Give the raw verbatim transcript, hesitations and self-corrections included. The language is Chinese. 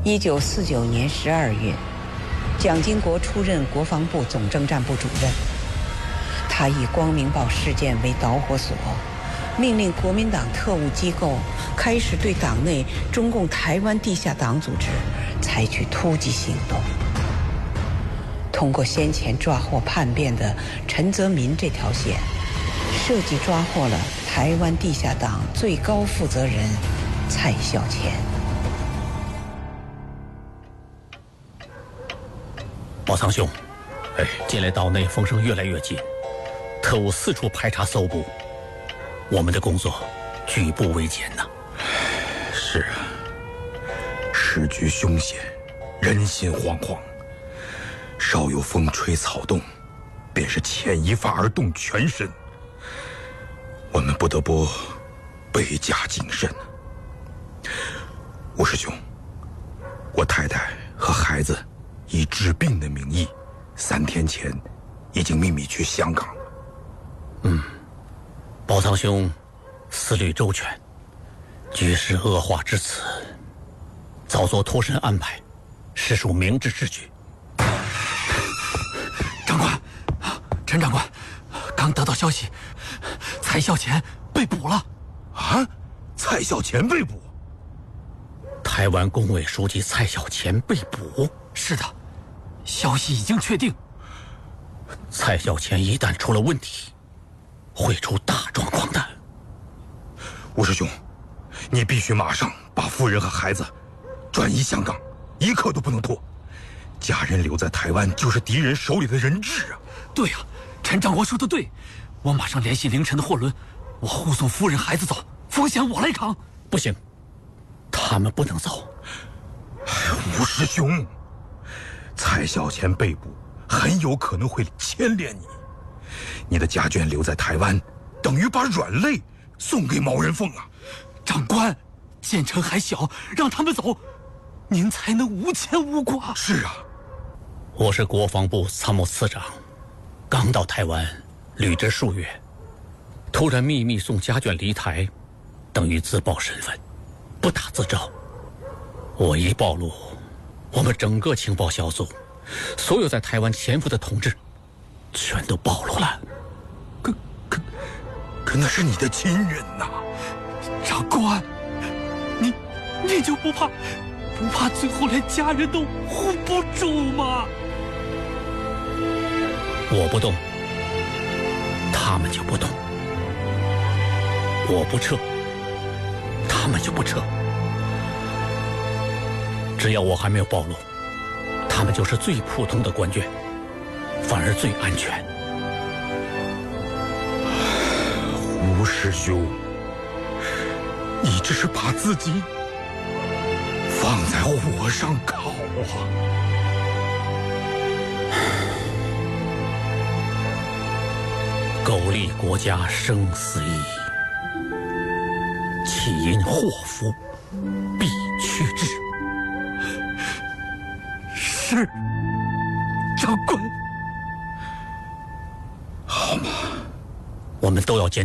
一九四九年十二月，蒋经国出任国防部总政战部主任。他以光明堡事件为导火索，命令国民党特务机构开始对党内中共台湾地下党组织采取突击行动。通过先前抓获叛变的陈泽民这条线，设计抓获了台湾地下党最高负责人蔡孝乾。 宝仓兄，哎，近来岛内风声越来越紧，特务四处排查搜捕，我们的工作举步维艰呐。 是啊，时局凶险，人心惶惶，稍有风吹草动，便是牵一发而动全身。我们不得不倍加谨慎。吴师兄，我太太和孩子以治病的名义，三天前已经秘密去香港了。 嗯，宝仓兄思虑周全，局势恶化至此，早做脱身安排，实属明智之举。 长官，陈长官，刚得到消息，蔡孝乾被捕了。 啊？蔡孝乾被捕？ 台湾工委书记蔡孝乾被捕？ 是的，消息已经确定。 蔡孝乾一旦出了问题，会出大状况的。 吴师兄，你必须马上把夫人和孩子转移香港，一刻都不能拖。家人留在台湾就是敌人手里的人质啊！ 对啊，陈长官说的对，我马上联系凌晨的货轮，我护送夫人孩子走，风险我来扛。 不行，他们不能走。 吴师兄，蔡孝乾被捕，很有可能会牵连你。你的家眷留在台湾，等于把软肋送给毛人凤啊！ 长官，建成还小，让他们走，您才能无牵无挂。 是啊， 我是国防部参谋次长，刚到台湾履职数月，突然秘密送家眷离台，等于自曝身份，不打自招。我一暴露，我们整个情报小组，所有在台湾潜伏的同志，全都暴露了。 可可可那是你的亲人呐！ 长官，你你就不怕不怕最后连家人都护不住吗？ 我不动，他们就不动；我不撤，他们就不撤。只要我还没有暴露，他们就是最普通的官眷，反而最安全。 吴师兄，你这是把自己放在火上烤啊！ 苟利国家生死以，岂因祸福避去之。 是，长官。 好嘛， 我们都要坚